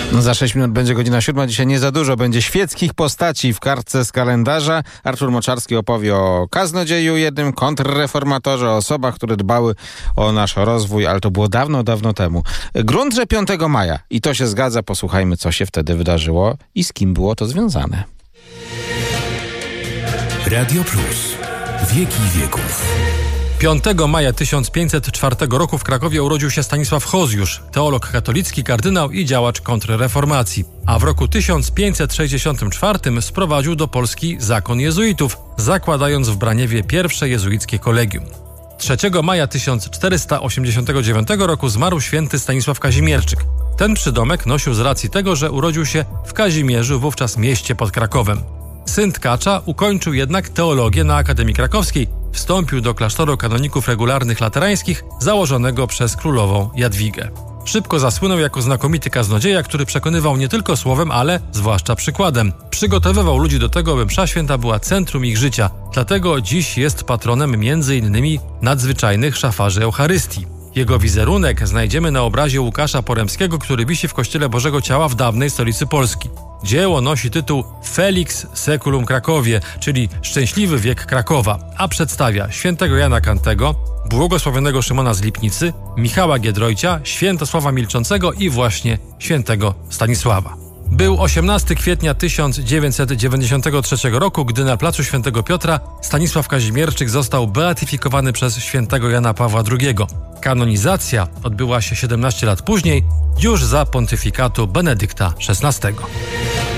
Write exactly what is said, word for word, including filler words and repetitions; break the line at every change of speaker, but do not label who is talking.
No za sześć minut będzie godzina siódma. Dzisiaj nie za dużo. Będzie świeckich postaci w kartce z kalendarza. Artur Moczarski opowie o kaznodzieju jednym, kontrreformatorze, o osobach, które dbały o nasz rozwój, ale to było dawno, dawno temu. Grunt, że piątego maja. I to się zgadza. Posłuchajmy, co się wtedy wydarzyło i z kim było to związane.
Radio Plus. Wieki wieków.
piątego maja tysiąc pięćset czwartego roku w Krakowie urodził się Stanisław Hozjusz, teolog katolicki, kardynał i działacz kontrreformacji. A w roku tysiąc pięćset sześćdziesiątym czwartym sprowadził do Polski zakon jezuitów, zakładając w Braniewie pierwsze jezuickie kolegium. trzeciego maja tysiąc czterysta osiemdziesiątego dziewiątego roku zmarł święty Stanisław Kazimierczyk. Ten przydomek nosił z racji tego, że urodził się w Kazimierzu, wówczas mieście pod Krakowem. Syn tkacza ukończył jednak teologię na Akademii Krakowskiej. Wstąpił do klasztoru kanoników regularnych laterańskich założonego przez królową Jadwigę. Szybko zasłynął jako znakomity kaznodzieja, który przekonywał nie tylko słowem, ale zwłaszcza przykładem. Przygotowywał ludzi do tego, by msza święta była centrum ich życia. Dlatego dziś jest patronem między innymi nadzwyczajnych szafarzy Eucharystii. Jego wizerunek znajdziemy na obrazie Łukasza Poremskiego, który wisi w Kościele Bożego Ciała w dawnej stolicy Polski. Dzieło nosi tytuł Felix Seculum Krakowie, czyli Szczęśliwy wiek Krakowa, a przedstawia świętego Jana Kantego, błogosławionego Szymona z Lipnicy, Michała Giedroycia, Świętosława Milczącego i właśnie świętego Stanisława. Był osiemnastego kwietnia tysiąc dziewięćset dziewięćdziesiątego trzeciego roku, gdy na placu Świętego Piotra Stanisław Kazimierczyk został beatyfikowany przez świętego Jana Pawła drugiego. Kanonizacja odbyła się siedemnaście lat później, już za pontyfikatu Benedykta szesnastego.